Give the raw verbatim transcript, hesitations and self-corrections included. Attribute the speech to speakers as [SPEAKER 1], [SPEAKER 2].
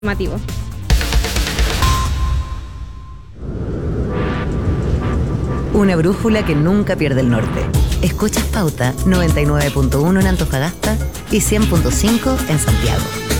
[SPEAKER 1] Informativo.
[SPEAKER 2] Una brújula que nunca pierde el norte. Escuchas Pauta noventa y nueve punto uno en Antofagasta y cien punto cinco en Santiago.